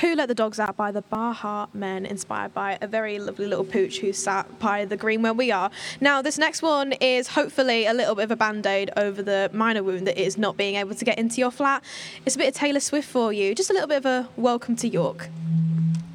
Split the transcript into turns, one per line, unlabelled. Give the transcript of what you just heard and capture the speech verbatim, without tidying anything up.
Who Let the Dogs Out by the Baha Men, inspired by a very lovely little pooch who sat by the green where we are. Now, this next one is hopefully a little bit of a band-aid over the minor wound that is not being able to get into your flat. It's a bit of Taylor Swift for you. Just a little bit of a welcome to York.